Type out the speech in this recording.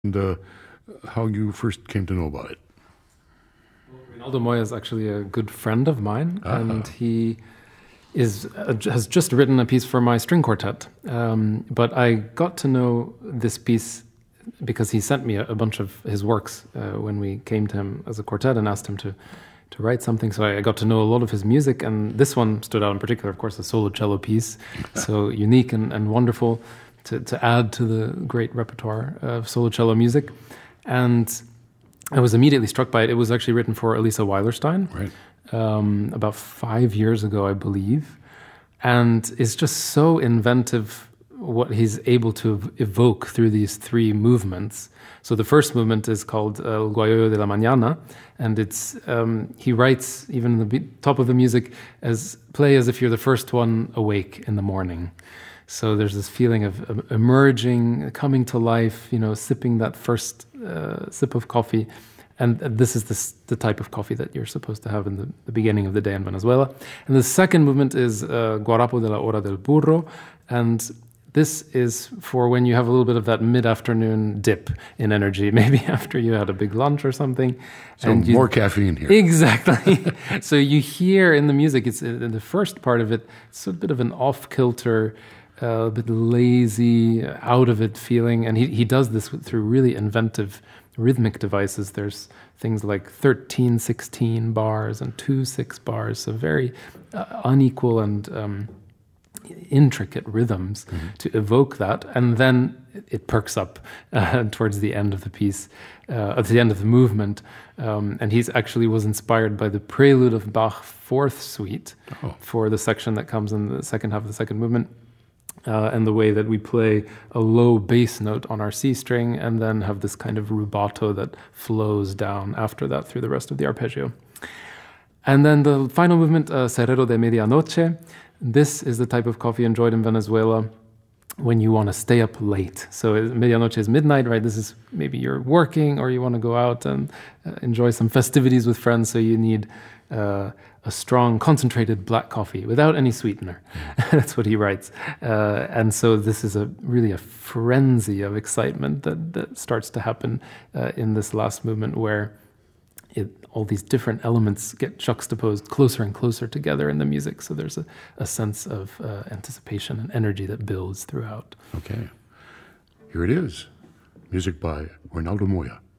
and how you first came to know about it. Reinaldo Moya is actually a good friend of mine, and he has just written a piece for my string quartet. But I got to know this piece because he sent me a bunch of his works when we came to him as a quartet and asked him to write something. So I got to know a lot of his music, and this one stood out in particular, of course, a solo cello piece, so unique and wonderful to add to the great repertoire of solo cello music. And I was immediately struck by it. It was actually written for Elisa Weilerstein, Right. About 5 years ago, I believe. And it's just so inventive what he's able to evoke through these three movements. So the first movement is called El Guayoyo de la Mañana, and it's he writes, even in the top of the music, play as if you're the first one awake in the morning. So there's this feeling of emerging, coming to life, sipping that first sip of coffee. And this is the type of coffee that you're supposed to have in the beginning of the day in Venezuela. And the second movement is Guarapo de la Hora del Burro. And this is for when you have a little bit of that mid-afternoon dip in energy, maybe after you had a big lunch or something. So and more caffeine here. Exactly. So you hear in the music, it's in the first part of it, it's a bit of an off-kilter, a bit lazy, out of it feeling. And he does this through really inventive rhythmic devices. There's things like 13/16 bars and 2/6 bars, so very unequal and intricate rhythms to evoke that. And then it perks up towards the end of the piece, at the end of the movement. And he's actually was inspired by the prelude of Bach Fourth Suite for the section that comes in the second half of the second movement. And the way that we play a low bass note on our C string and then have this kind of rubato that flows down after that through the rest of the arpeggio. And then the final movement, Serrero de Medianoche. This is the type of coffee enjoyed in Venezuela when you want to stay up late. So medianoche is midnight, right? This is maybe you're working or you want to go out and enjoy some festivities with friends, so you need a strong, concentrated black coffee without any sweetener. That's what he writes. And so this is really a frenzy of excitement that starts to happen in this last movement, where all these different elements get juxtaposed closer and closer together in the music. So there's a sense of anticipation and energy that builds throughout. Okay. Here it is. Music by Reinaldo Moya.